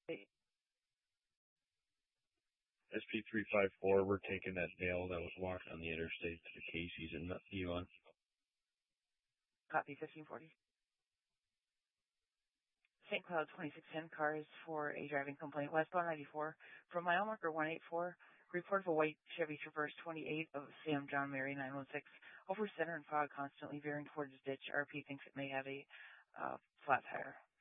SP354, we're taking that male that was walking on the interstate to the Casey's in Elon. Copy 1540. St. Cloud 2610 cars for a driving complaint. Westbound 94 from mile marker 184. Report of a white Chevy Traverse 28 of Sam John Mary 916 over center and fog, constantly veering towards the ditch. RP thinks it may have a flat tire.